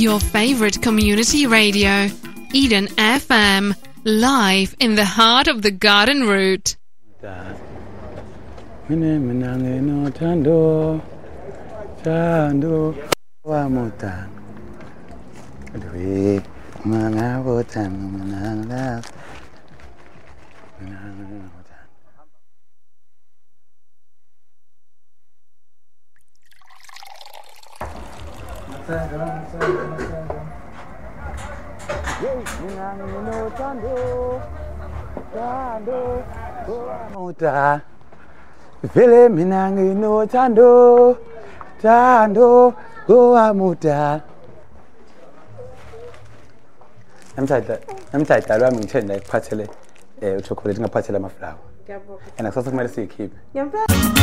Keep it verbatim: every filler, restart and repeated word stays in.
Your favorite community radio, Eden F M, live in the heart of the Garden Route. Vile minangi no tando tando go amuta. Namthatha namthatha lwa ngithenda ikuphathele eh chocolate ngaphathela amaflower. Ngiyabonga. And akusathi kumele siyikhiphe. Ngiyabonga.